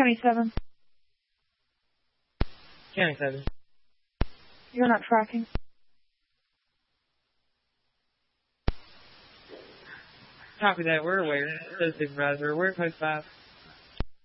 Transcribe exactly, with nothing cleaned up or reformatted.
County seven. County seven. You're not tracking. Copy that. We're aware. Says supervisor. We're post five.